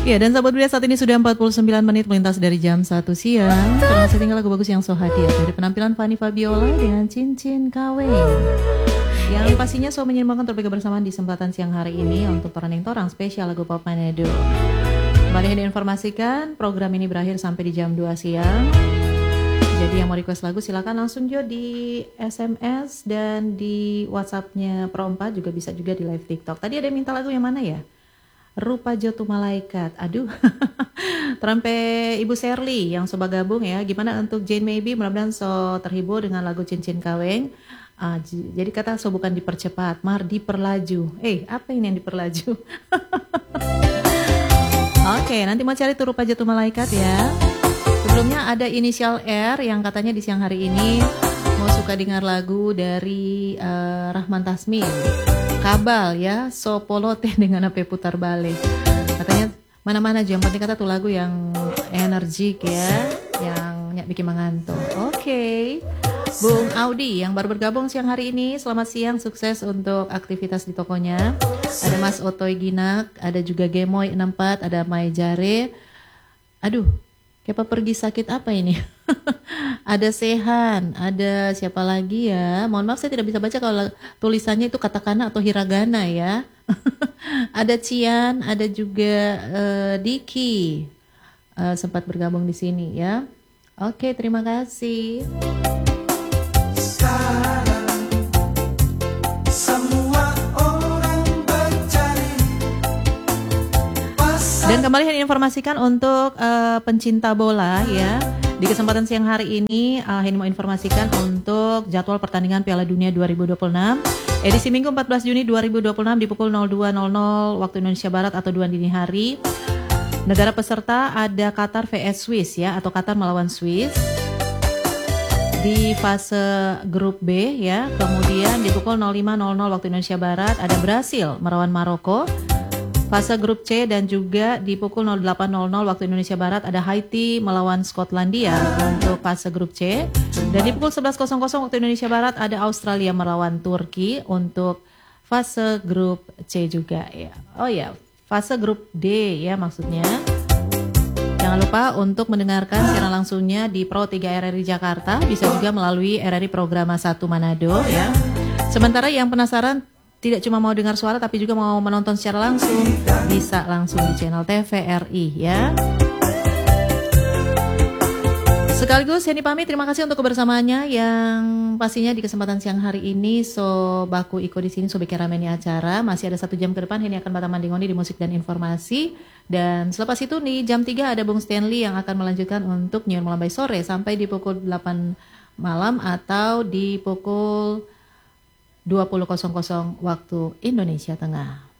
Ya, dan sahabat Budia saat ini sudah 49 menit melintas dari jam 1 siang. Sekarang masih tinggal lagu bagus yang so hadiah dari penampilan Fanny Fabiola dengan Cincin Kawin. Yang pastinya so menyimbangkan terbaik kebersamaan di kesempatan siang hari ini untuk Toraning Torang spesial lagu Pop Manado. Kembali diinformasikan, program ini berakhir sampai di jam 2 siang. Jadi yang mau request lagu silakan langsung Jo di SMS dan di WhatsApp-nya Pro 4, juga bisa juga di live TikTok. Tadi ada yang minta lagu yang mana ya? Rupa Jotu Malaikat. Aduh. Trampe Ibu Sherly yang sobat gabung ya. Gimana untuk Jane Maybe? Mudah-mudahan so terhibur dengan lagu Cincin Kawin. Jadi kata so bukan dipercepat, mar diperlaju. Apa ini yang diperlaju? Oke, nanti mau cari tuh Rupa Jotu Malaikat ya. Sebelumnya ada inisial R yang katanya di siang hari ini mau suka dengar lagu dari Rahman Tasmin. Kabal ya, so polote dengan apa putar balik. Katanya mana-mana aja, yang penting kata tuh lagu yang energik ya, yang bikin mengantuk. Oke. Bung Audi yang baru bergabung siang hari ini, selamat siang, sukses untuk aktivitas di tokonya. Ada Mas Otoy Ginak, ada juga Gemoy 64, ada Mai Jare. Aduh, Kepa pergi sakit apa ini? Ada Sehan, ada siapa lagi ya? Mohon maaf saya tidak bisa baca kalau tulisannya itu katakana atau hiragana ya. Ada Cian, ada juga Diki sempat bergabung di sini ya. Oke, terima kasih. Dan kembali saya informasikan untuk pencinta bola ya. Di kesempatan siang hari ini Heni mau informasikan untuk jadwal pertandingan Piala Dunia 2026 edisi Minggu 14 Juni 2026 di pukul 02.00 waktu Indonesia Barat atau 2 dini hari. Negara peserta ada Qatar vs Swiss ya, atau Qatar melawan Swiss di fase grup B ya. Kemudian di pukul 05.00 waktu Indonesia Barat ada Brasil melawan Maroko fase grup C, dan juga di pukul 08.00 waktu Indonesia Barat ada Haiti melawan Skotlandia untuk fase grup C, dan di pukul 11.00 waktu Indonesia Barat ada Australia melawan Turki untuk fase grup C juga ya. Oh ya, fase grup D ya maksudnya. Jangan lupa untuk mendengarkan siaran langsungnya di Pro 3 RRI Jakarta, bisa juga melalui RRI Programa 1 Manado ya. Sementara yang penasaran tidak cuma mau dengar suara tapi juga mau menonton secara langsung, bisa langsung di channel TVRI ya. Sekaligus Heni pamit, terima kasih untuk kebersamaannya yang pastinya di kesempatan siang hari ini so baku iko di sini so bikin rameni acara. Masih ada 1 jam ke depan Heni akan bataman dingoni di musik dan informasi, dan selepas itu nih jam 3 ada Bung Stanley yang akan melanjutkan untuk Nyiur Melambai sore sampai di pukul 8 malam atau di pukul 20.00 waktu Indonesia Tengah.